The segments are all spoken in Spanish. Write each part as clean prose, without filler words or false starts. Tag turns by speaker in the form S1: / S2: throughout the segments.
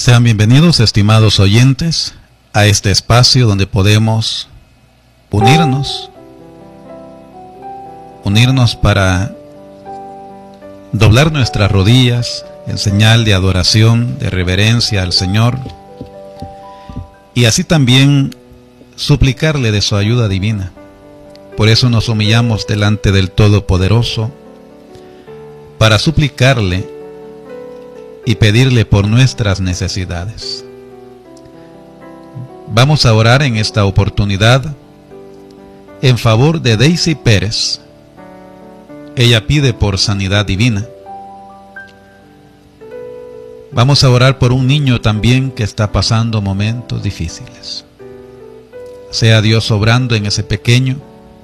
S1: Sean bienvenidos, estimados oyentes, a este espacio donde podemos unirnos para doblar nuestras rodillas en señal de adoración, de reverencia al Señor, y así también suplicarle de su ayuda divina. Por eso nos humillamos delante del Todopoderoso, para suplicarle y pedirle por nuestras necesidades. Vamos a orar en esta oportunidad en favor de Daisy Pérez. Ella pide por sanidad divina. Vamos a orar por un niño también que está pasando momentos difíciles. Sea Dios obrando en ese pequeño,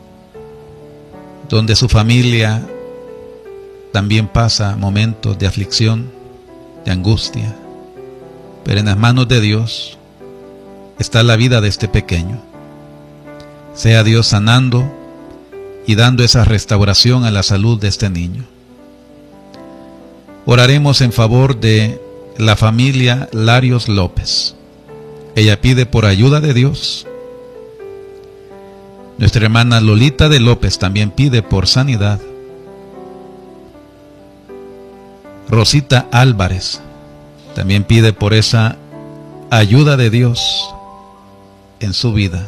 S1: donde su familia también pasa momentos de aflicción, de angustia, pero en las manos de Dios está la vida de este pequeño. Sea Dios sanando y dando esa restauración a la salud de este niño. Oraremos en favor de la familia Larios López. Ella pide por ayuda de Dios. Nuestra hermana Lolita de López también pide por sanidad. Rosita Álvarez también pide por esa ayuda de Dios en su vida.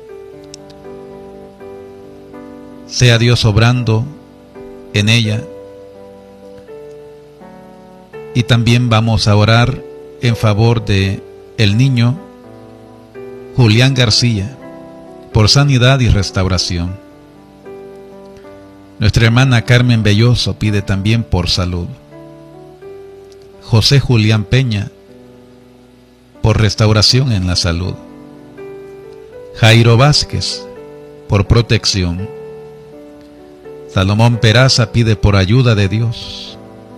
S1: Sea Dios obrando en ella. Y también vamos a orar en favor de el niño Julián García por sanidad y restauración. Nuestra hermana Carmen Belloso pide también por salud. José Julián Peña por restauración en la salud. Jairo Vázquez por protección. Salomón Peraza pide por ayuda de Dios.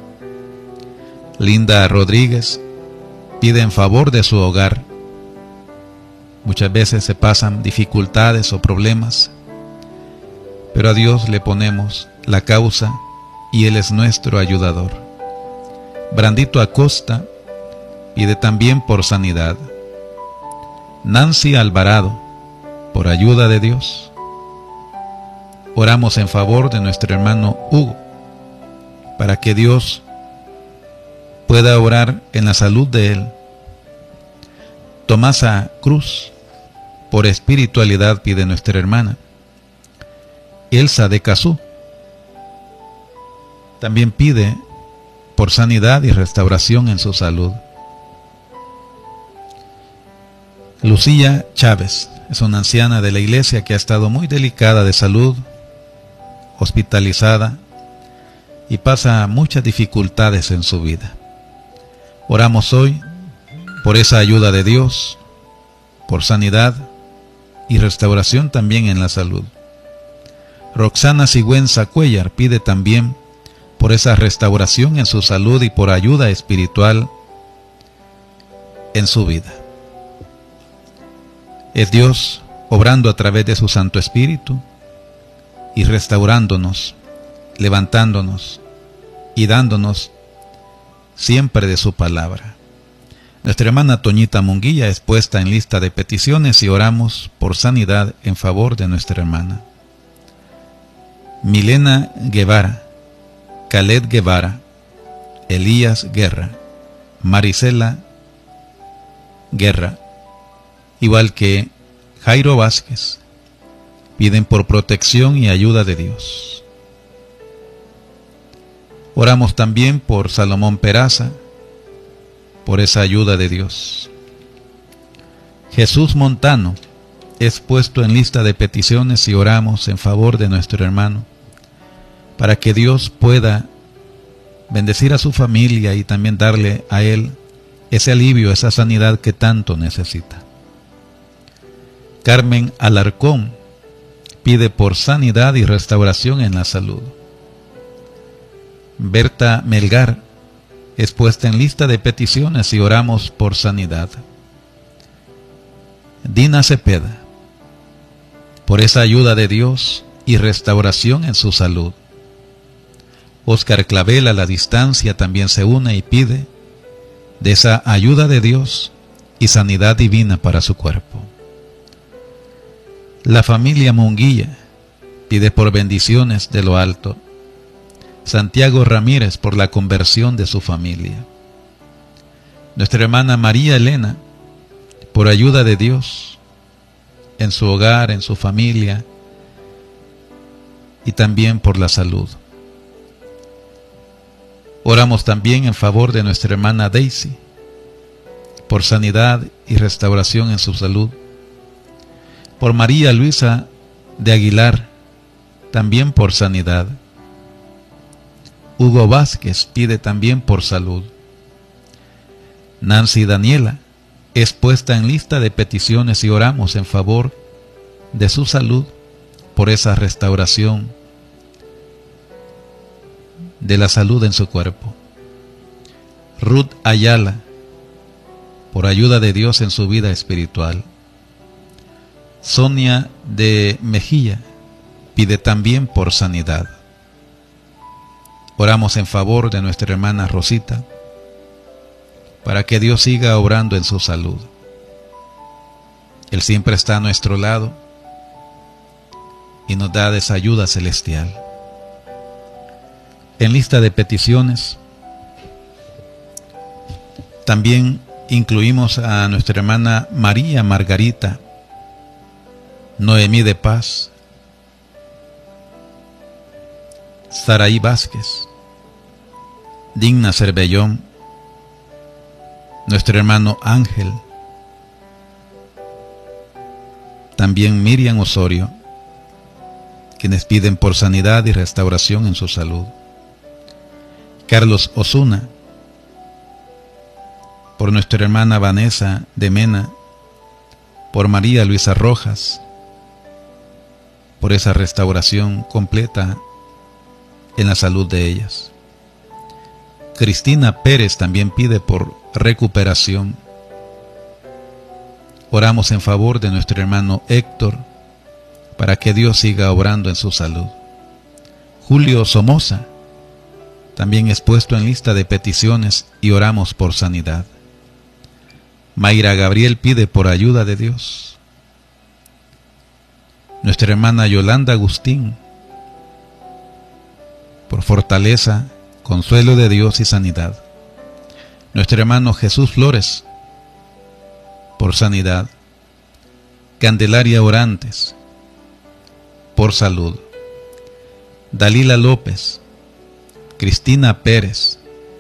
S1: Linda Rodríguez pide en favor de su hogar. Muchas veces se pasan dificultades o problemas, pero a Dios le ponemos la causa y Él es nuestro ayudador. Brandito Acosta pide también por sanidad. Nancy Alvarado por ayuda de Dios. Oramos en favor de nuestro hermano Hugo para que Dios pueda orar en la salud de él. Tomasa Cruz por espiritualidad pide nuestra hermana. Elsa de Cazú también pide por sanidad y restauración en su salud. Lucía Chávez es una anciana de la iglesia que ha estado muy delicada de salud, hospitalizada y pasa muchas dificultades en su vida. Oramos hoy por esa ayuda de Dios, por sanidad y restauración también en la salud. Roxana Sigüenza Cuellar pide también por esa restauración en su salud y por ayuda espiritual en su vida. Es Dios obrando a través de su Santo Espíritu y restaurándonos, levantándonos y dándonos siempre de su palabra. Nuestra hermana Toñita Munguía es puesta en lista de peticiones y oramos por sanidad en favor de nuestra hermana. Milena Guevara, Khaled Guevara, Elías Guerra, Marisela Guerra, igual que Jairo Vázquez, piden por protección y ayuda de Dios. Oramos también por Salomón Peraza, por esa ayuda de Dios. Jesús Montano es puesto en lista de peticiones y oramos en favor de nuestro hermano, para que Dios pueda bendecir a su familia y también darle a él ese alivio, esa sanidad que tanto necesita. Carmen Alarcón pide por sanidad y restauración en la salud. Berta Melgar es puesta en lista de peticiones y oramos por sanidad. Dina Cepeda, por esa ayuda de Dios y restauración en su salud. Óscar Clavel a la distancia también se une y pide de esa ayuda de Dios y sanidad divina para su cuerpo. La familia Munguía pide por bendiciones de lo alto. Santiago Ramírez por la conversión de su familia. Nuestra hermana María Elena por ayuda de Dios en su hogar, en su familia y también por la salud. Oramos también en favor de nuestra hermana Daisy por sanidad y restauración en su salud. Por María Luisa de Aguilar también por sanidad. Hugo Vázquez pide también por salud. Nancy Daniela es puesta en lista de peticiones y oramos en favor de su salud por esa restauración de la salud en su cuerpo. Ruth Ayala por ayuda de Dios en su vida espiritual. Sonia de Mejía pide también por sanidad. Oramos en favor de nuestra hermana Rosita para que Dios siga obrando en su salud. Él siempre está a nuestro lado y nos da esa ayuda celestial. En lista de peticiones también incluimos a nuestra hermana María Margarita, Noemí de Paz, Saraí Vázquez, Digna Cervellón, nuestro hermano Ángel, también Miriam Osorio, quienes piden por sanidad y restauración en su salud. Carlos Osuna, por nuestra hermana Vanessa de Mena, por María Luisa Rojas, por esa restauración completa en la salud de ellas. Cristina Pérez también pide por recuperación. Oramos en favor de nuestro hermano Héctor para que Dios siga obrando en su salud. Julio Somoza también es puesto en lista de peticiones y oramos por sanidad. Mayra Gabriel pide por ayuda de Dios. Nuestra hermana Yolanda Agustín por fortaleza, consuelo de Dios y sanidad. Nuestro hermano Jesús Flores por sanidad. Candelaria Orantes por salud. Dalila López, Cristina Pérez,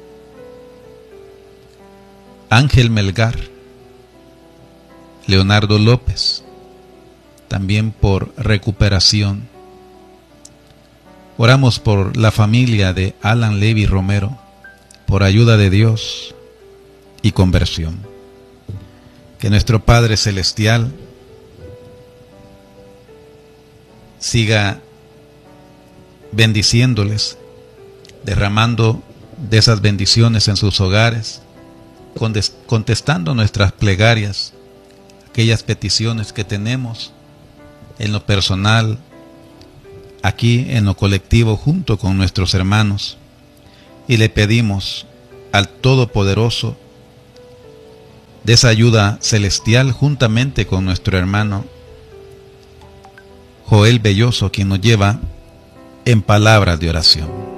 S1: Ángel Melgar, Leonardo López, también por recuperación. Oramos por la familia de Alan Levy Romero, por ayuda de Dios y conversión. Que nuestro Padre Celestial siga bendiciéndoles, derramando de esas bendiciones en sus hogares, contestando nuestras plegarias, aquellas peticiones que tenemos en lo personal, aquí en lo colectivo junto con nuestros hermanos, y le pedimos al Todopoderoso de esa ayuda celestial juntamente con nuestro hermano Joel Belloso, quien nos lleva en palabras de oración.